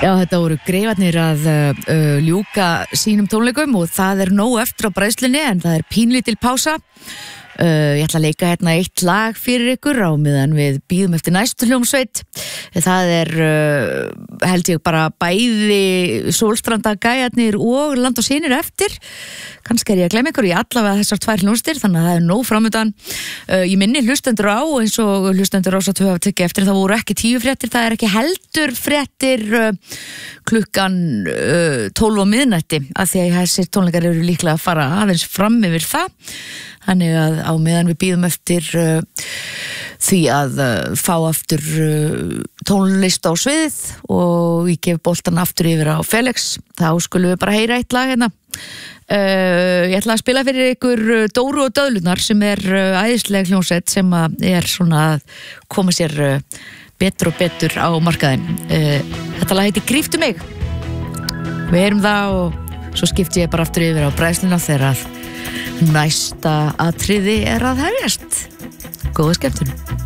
Já, þetta voru Greifarnir að ljúka sínum tónleikum og það nóg eftir á bræðslunni en það pínlítil pása. Ég ætla að leika hérna eitt lag fyrir ykkur á meðan við bíðum eftir næstu hljómsveit. Það held ég bara bæði Sólstranda gæjarnir og Land og Synir eftir. Kannski ég að gleyma ykkur í allavega þessar 2 hljómsveitir, þannig að það nóg framundan. Ég minni hlustendur á, eins og hlustendur ásat hafa tekið eftir, það voru ekki 10 fréttir, það ekki heldur fréttir klukkan 12 á miðnætti, af því að þessir tónleikar eru líklega að fara aðeins fram yfir það. Þannig að á meðan við bíðum eftir því að fá aftur tónlist á sviðið og ég gef boltan aftur yfir á Felix, þá skulum við bara heyra eitt lag hérna. Ég ætla að spila fyrir ykkur Dóru og Döðlunar sem æðisleg hljómsveit sem svona að koma sér betur og betur á markaðinn. Þetta lag heitir Gríptu mig. Við heyrum það og svo skipti ég bara aftur yfir á bræðsluna þegar að næsta atriði að hefjast. Góða skemmtun.